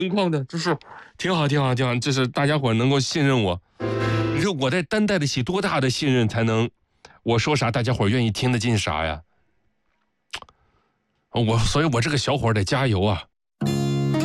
情况的，就是挺好，挺好，挺好，这是大家伙能够信任我。你说我得担待得起多大的信任，才能我说啥大家伙愿意听得进啥呀？所以我这个小伙得加油啊！